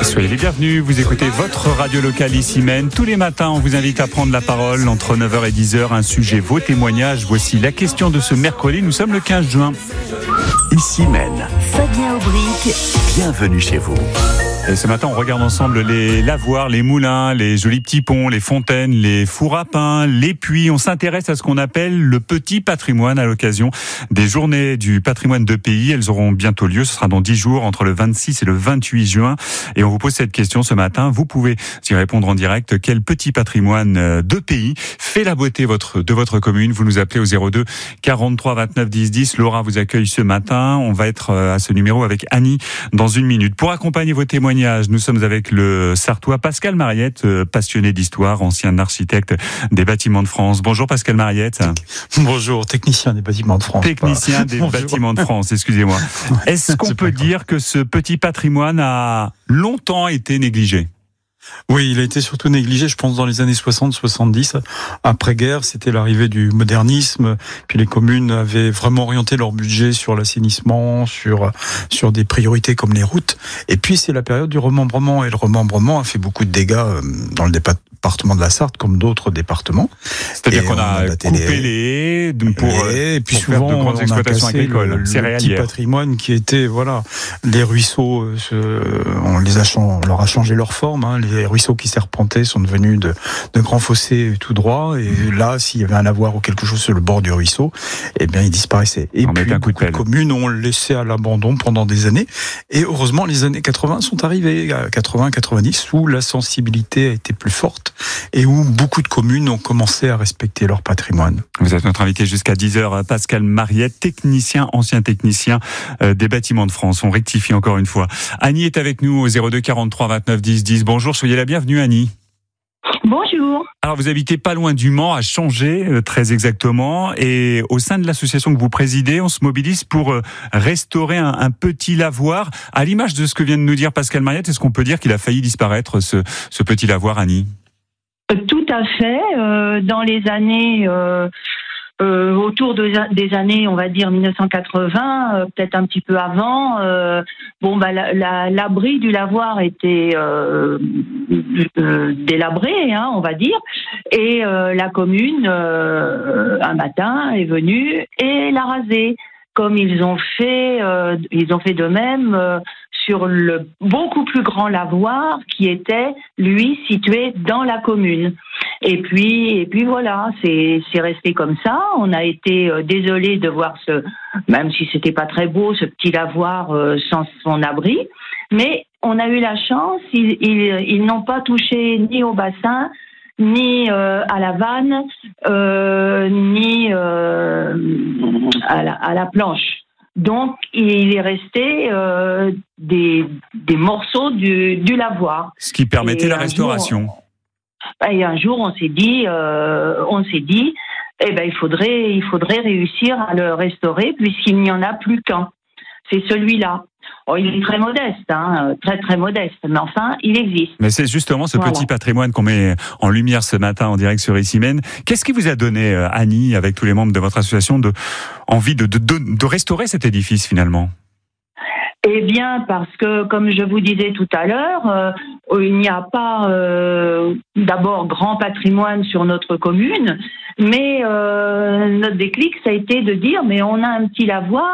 Soyez les bienvenus, vous écoutez votre radio locale ici Maine. Tous les matins, on vous invite à prendre la parole entre 9h et 10h, un sujet, vos témoignages. Voici la question de ce mercredi, nous sommes le 15 juin. Ici Maine. Fabien Aubric. Bienvenue chez vous. Et ce matin, on regarde ensemble les lavoirs, les moulins, les jolis petits ponts, les fontaines, les fours à pain, les puits. On s'intéresse à ce qu'on appelle le petit patrimoine à l'occasion des journées du patrimoine de pays. Elles auront bientôt lieu. Ce sera dans 10 jours, entre le 26 et le 28 juin. Et on vous pose cette question ce matin. Vous pouvez y répondre en direct. Quel petit patrimoine de pays fait la beauté de votre commune? Vous nous appelez au 02 43 29 10 10. Laura vous accueille ce matin. On va être à ce numéro avec Annie dans une minute. Pour accompagner vos témoignages, nous sommes avec le Sartois Pascal Mariette, passionné d'histoire, ancien architecte des Bâtiments de France. Bonjour Pascal Mariette. Bonjour, technicien des Bâtiments de France. Technicien des Bâtiments de France, excusez-moi. Est-ce qu'on peut dire que ce petit patrimoine a longtemps été négligé ? Oui, il a été surtout négligé, je pense, dans les années 60-70. Après-guerre, c'était l'arrivée du modernisme. Puis les communes avaient vraiment orienté leur budget sur l'assainissement, sur des priorités comme les routes. Et puis, c'est la période du remembrement. Et le remembrement a fait beaucoup de dégâts dans le département de la Sarthe, comme d'autres départements. C'est-à-dire qu'on a coupé les haies pour souvent, faire de grandes exploitations agricoles, le petit patrimoine qui était, les ruisseaux, on leur a changé leur forme, les ruisseaux qui serpentaient sont devenus de grands fossés tout droits, et là, s'il y avait un lavoir ou quelque chose sur le bord du ruisseau, eh bien, il disparaissait. Et puis, beaucoup de communes ont laissé à l'abandon pendant des années, et heureusement, les années 80 sont arrivées, 80-90, où la sensibilité a été plus forte, et où beaucoup de communes ont commencé à respecter leur patrimoine. Vous êtes notre invité jusqu'à 10h, Pascal Mariette, ancien technicien des Bâtiments de France. On rectifie encore une fois. Annie est avec nous au 02 43 29 10 10. Bonjour, soyez la bienvenue Annie. Bonjour. Alors vous habitez pas loin du Mans, à Changé, très exactement, et au sein de l'association que vous présidez, on se mobilise pour restaurer un petit lavoir. À l'image de ce que vient de nous dire Pascal Mariette, est-ce qu'on peut dire qu'il a failli disparaître, ce petit lavoir, Annie ? Tout à fait. Dans les années, autour des années, on va dire 1980, peut-être un petit peu avant, l'abri du lavoir était délabré, on va dire, et la commune, un matin, est venue et l'a rasé, comme ils ont fait de même sur le beaucoup plus grand lavoir qui était, lui, situé dans la commune. Et puis voilà, c'est resté comme ça. On a été désolés de voir même si c'était pas très beau, ce petit lavoir sans son abri. Mais on a eu la chance, ils n'ont pas touché ni au bassin, ni à la vanne, ni à la planche. Donc, il est resté des morceaux du lavoir. Ce qui permettait la restauration. Et un jour, on s'est dit, il faudrait réussir à le restaurer puisqu'il n'y en a plus qu'un. C'est celui-là. Oh, il est très modeste, très très modeste, mais enfin, il existe. Mais c'est justement ce petit patrimoine qu'on met en lumière ce matin en direct sur Ici Maine. Qu'est-ce qui vous a donné, Annie, avec tous les membres de votre association, envie de restaurer cet édifice finalement ? Eh bien, parce que, comme je vous disais tout à l'heure, il n'y a pas d'abord grand patrimoine sur notre commune, mais notre déclic, ça a été de dire, mais on a un petit lavoir.